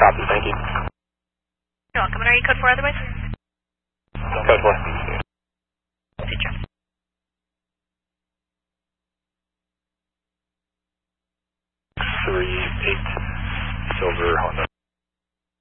Copy, thank you. You're welcome. And are you code 4 otherwise? Code 4. Citra. 38 Silver Honda.